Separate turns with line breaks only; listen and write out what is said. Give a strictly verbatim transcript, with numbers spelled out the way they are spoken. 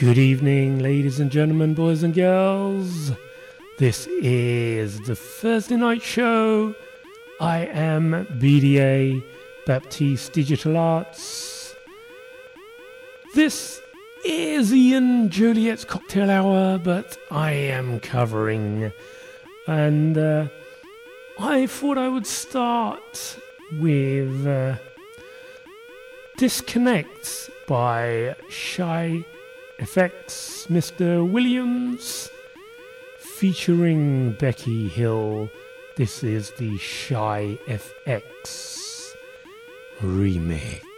Good evening, ladies and gentlemen, boys and girls. This is the Thursday night show. I am B D A, Baptiste Digital Arts. This is Ian Juliet's Cocktail Hour, but I am covering. And uh, I thought I would start with uh, Disconnect by Shy F X, Mister Williams, featuring Becky Hill. This is the Shy F X remix.